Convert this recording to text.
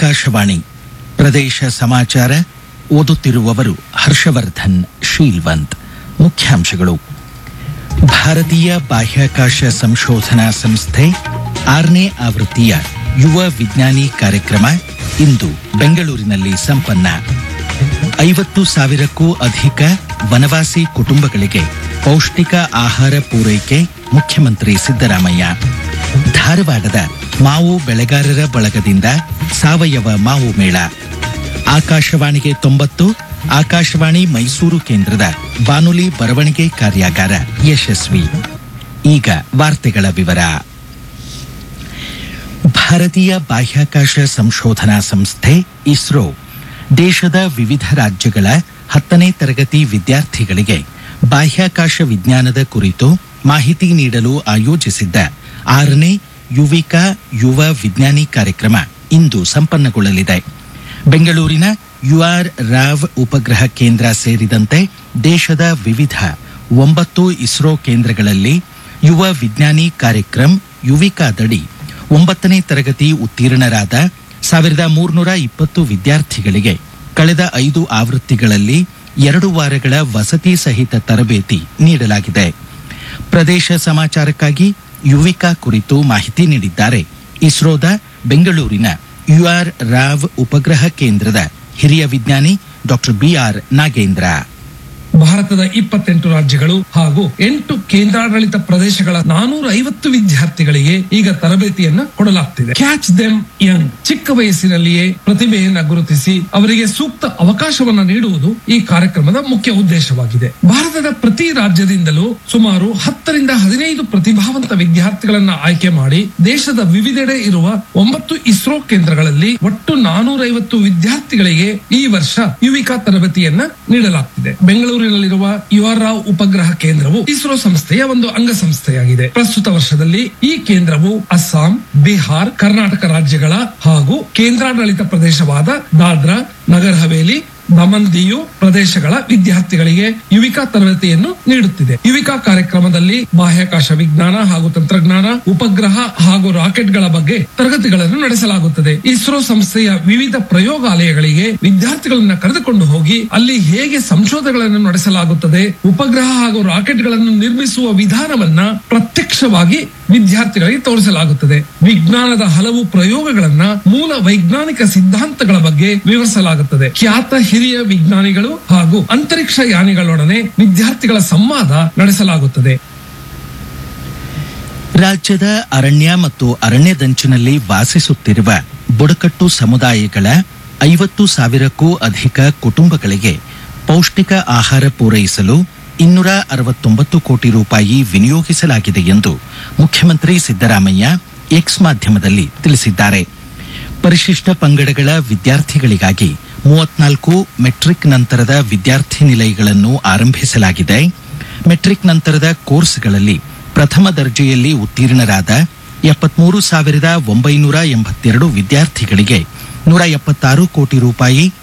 ಆಕಾಶವಾಣಿ ಪ್ರದೇಶ ಸಮಾಚಾರ ಓದುತ್ತಿರುವವರು ಹರ್ಷವರ್ಧನ್ ಶೀಲ್ವಂತ್. ಮುಖ್ಯಾಂಶಗಳು. ಭಾರತೀಯ ಬಾಹ್ಯಾಕಾಶ ಸಂಶೋಧನಾ ಸಂಸ್ಥೆ 6ನೇ ಆವೃತ್ತಿಯ ಯುವ ವಿಜ್ಞಾನಿ ಕಾರ್ಯಕ್ರಮ ಇಂದು ಬೆಂಗಳೂರಿನಲ್ಲಿ ಸಂಪನ್ನ. 50,000ಕ್ಕೂ ಅಧಿಕ ವನವಾಸಿ ಕುಟುಂಬಗಳಿಗೆ ಪೌಷ್ಟಿಕ ಆಹಾರ ಪೂರೈಕೆ ಮುಖ್ಯಮಂತ್ರಿ ಸಿದ್ದರಾಮಯ್ಯ. ಧಾರವಾಡದ ಮಾವು ಬೆಳೆಗಾರರ ಬಳಗದಿಂದ ಸಾವಯವ ಮಾವು ಮೇಳ. ಆಕಾಶವಾಣಿಗೆ 90, ಆಕಾಶವಾಣಿ ಮೈಸೂರು ಕೇಂದ್ರದ ಬಾನುಲಿ ಬರವಣಿಗೆ ಕಾರ್ಯಾಗಾರ ಯಶಸ್ವಿ. ಈಗ ವಾರ್ತೆಗಳ ವಿವರ. ಭಾರತೀಯ ಬಾಹ್ಯಾಕಾಶ ಸಂಶೋಧನಾ ಸಂಸ್ಥೆ ಇಸ್ರೋ ದೇಶದ ವಿವಿಧ ರಾಜ್ಯಗಳ 10ನೇ ತರಗತಿ ವಿದ್ಯಾರ್ಥಿಗಳಿಗೆ ಬಾಹ್ಯಾಕಾಶ ವಿಜ್ಞಾನದ ಕುರಿತು ಮಾಹಿತಿ ನೀಡಲು ಆಯೋಜಿಸಿದ್ದ 6ನೇ ಯುವಿಕಾ ಯುವ ವಿಜ್ಞಾನಿ ಕಾರ್ಯಕ್ರಮ ಇಂದು ಸಂಪನ್ನಗೊಳ್ಳಲಿದೆ. ಬೆಂಗಳೂರಿನ UR ರಾವ್ ಉಪಗ್ರಹ ಕೇಂದ್ರ ಸೇರಿದಂತೆ ದೇಶದ ವಿವಿಧ 9 ಇಸ್ರೋ ಕೇಂದ್ರಗಳಲ್ಲಿ ಯುವ ವಿಜ್ಞಾನಿ ಕಾರ್ಯಕ್ರಮ ಯುವಿಕಾದಡಿ 9ನೇ ತರಗತಿ ಉತ್ತೀರ್ಣರಾದ 1320 ವಿದ್ಯಾರ್ಥಿಗಳಿಗೆ ಕಳೆದ 5 ಆವೃತ್ತಿಗಳಲ್ಲಿ 2 ವಾರಗಳ ವಸತಿ ಸಹಿತ ತರಬೇತಿ ನೀಡಲಾಗಿದೆ. ಪ್ರದೇಶ ಸಮಾಚಾರಕ್ಕಾಗಿ ಯುವಿಕಾ ಕುರಿತು ಮಾಹಿತಿ ನೀಡಿದ್ದಾರೆ ಇಸ್ರೋದ ಬೆಂಗಳೂರಿನ UR ರಾವ್ ಉಪಗ್ರಹ ಕೇಂದ್ರದ ಹಿರಿಯ ವಿಜ್ಞಾನಿ ಡಾಕ್ಟರ್ BR ನಾಗೇಂದ್ರ. ಭಾರತದ 28 ರಾಜ್ಯಗಳು ಹಾಗೂ 8 ಕೇಂದ್ರಾಡಳಿತ ಪ್ರದೇಶಗಳ 450 ವಿದ್ಯಾರ್ಥಿಗಳಿಗೆ ಈಗ ತರಬೇತಿಯನ್ನ ಕೊಡಲಾಗ್ತಿದೆ. ಕ್ಯಾಚ್ ದೆಮ್ ಯಂಗ್, ಚಿಕ್ಕ ವಯಸ್ಸಿನಲ್ಲಿಯೇ ಪ್ರತಿಭೆಯನ್ನ ಗುರುತಿಸಿ ಅವರಿಗೆ ಸೂಕ್ತ ಅವಕಾಶವನ್ನ ನೀಡುವುದು ಈ ಕಾರ್ಯಕ್ರಮದ ಮುಖ್ಯ ಉದ್ದೇಶವಾಗಿದೆ. ಭಾರತದ ಪ್ರತಿ ರಾಜ್ಯದಿಂದಲೂ ಸುಮಾರು 10 ರಿಂದ 15 ಪ್ರತಿಭಾವಂತ ವಿದ್ಯಾರ್ಥಿಗಳನ್ನ ಆಯ್ಕೆ ಮಾಡಿ ದೇಶದ ವಿವಿಧೆಡೆ ಇರುವ 9 ಇಸ್ರೋ ಕೇಂದ್ರಗಳಲ್ಲಿ ಒಟ್ಟು 450 ವಿದ್ಯಾರ್ಥಿಗಳಿಗೆ ಈ ವರ್ಷ ಯುವಿಕಾ ತರಬೇತಿಯನ್ನ ನೀಡಲಾಗ್ತಿದೆ. ಬೆಂಗಳೂರಿನಲ್ಲಿರುವ UR ರಾವ್ ಉಪಗ್ರಹ ಕೇಂದ್ರವು ಇಸ್ರೋ ಸಂಸ್ಥೆಯ ಒಂದು ಅಂಗಸಂಸ್ಥೆಯಾಗಿದೆ. ಪ್ರಸ್ತುತ ವರ್ಷದಲ್ಲಿ ಈ ಕೇಂದ್ರವು ಅಸ್ಸಾಂ, ಬಿಹಾರ್, ಕರ್ನಾಟಕ ರಾಜ್ಯಗಳ ಹಾಗೂ ಕೇಂದ್ರಾಡಳಿತ ಪ್ರದೇಶವಾದ ದಾದ್ರಾ, ನಗರ್ ಹವೇಲಿ, ದಮನ್ ದಿಯು ಪ್ರದೇಶಗಳ ವಿದ್ಯಾರ್ಥಿಗಳಿಗೆ ಯುವಿಕಾ ತರಬೇತಿಯನ್ನು ನೀಡುತ್ತಿದೆ. ಯುವಿಕಾ ಕಾರ್ಯಕ್ರಮದಲ್ಲಿ ಬಾಹ್ಯಾಕಾಶ ವಿಜ್ಞಾನ ಹಾಗೂ ತಂತ್ರಜ್ಞಾನ, ಉಪಗ್ರಹ ಹಾಗೂ ರಾಕೆಟ್ಗಳ ಬಗ್ಗೆ ತರಗತಿಗಳನ್ನು ನಡೆಸಲಾಗುತ್ತದೆ. ಇಸ್ರೋ ಸಂಸ್ಥೆಯ ವಿವಿಧ ಪ್ರಯೋಗಾಲಯಗಳಿಗೆ ವಿದ್ಯಾರ್ಥಿಗಳನ್ನ ಕರೆದುಕೊಂಡು ಹೋಗಿ ಅಲ್ಲಿ ಹೇಗೆ ಸಂಶೋಧನೆಗಳನ್ನು ನಡೆಸಲಾಗುತ್ತದೆ, ಉಪಗ್ರಹ ಹಾಗೂ ರಾಕೆಟ್ಗಳನ್ನು ನಿರ್ಮಿಸುವ ವಿಧಾನವನ್ನ ಪ್ರತ್ಯಕ್ಷವಾಗಿ ವಿದ್ಯಾರ್ಥಿಗಳಿಗೆ ತೋರಿಸಲಾಗುತ್ತದೆ. ವಿಜ್ಞಾನದ ಹಲವು ಪ್ರಯೋಗಗಳನ್ನ ಮೂಲ ವೈಜ್ಞಾನಿಕ ಸಿದ್ಧಾಂತಗಳ ಬಗ್ಗೆ ವಿವರಿಸಲಾಗುತ್ತದೆ. ಖ್ಯಾತ ಹಿರಿಯ ವಿಜ್ಞಾನಿಗಳು ಹಾಗೂ ಅಂತರಿಕ್ಷ ಯಾನಿಗಳೊಡನೆ ವಿದ್ಯಾರ್ಥಿಗಳ ಸಂವಾದ ನಡೆಸಲಾಗುತ್ತದೆ. ರಾಜ್ಯದ ಅರಣ್ಯ ಮತ್ತು ಅರಣ್ಯದಂಚಿನಲ್ಲಿ ವಾಸಿಸುತ್ತಿರುವ ಬುಡಕಟ್ಟು ಸಮುದಾಯಗಳ 50,000ಕ್ಕೂ ಅಧಿಕ ಕುಟುಂಬಗಳಿಗೆ ಪೌಷ್ಟಿಕ ಆಹಾರ ಪೂರೈಸಲು 269 ಕೋಟಿ ರೂಪಾಯಿ ವಿನಿಯೋಗಿಸಲಾಗಿದೆ ಎಂದು ಮುಖ್ಯಮಂತ್ರಿ ಸಿದ್ದರಾಮಯ್ಯ ಎಕ್ಸ್ ಮಾಧ್ಯಮದಲ್ಲಿ ತಿಳಿಸಿದ್ದಾರೆ. ಪರಿಶಿಷ್ಟ ಪಂಗಡಗಳ ವಿದ್ಯಾರ್ಥಿಗಳಿಗಾಗಿ 34 ಮೆಟ್ರಿಕ್ ನಂತರದ ವಿದ್ಯಾರ್ಥಿ ನಿಲಯಗಳನ್ನು ಆರಂಭಿಸಲಾಗಿದೆ. ಮೆಟ್ರಿಕ್ ನಂತರದ ಕೋರ್ಸ್ಗಳಲ್ಲಿ ಪ್ರಥಮ ದರ್ಜೆಯಲ್ಲಿ ಉತ್ತೀರ್ಣರಾದ 73,982 ವಿದ್ಯಾರ್ಥಿಗಳಿಗೆ 176 ಕೋಟಿ ರೂಪಾಯಿ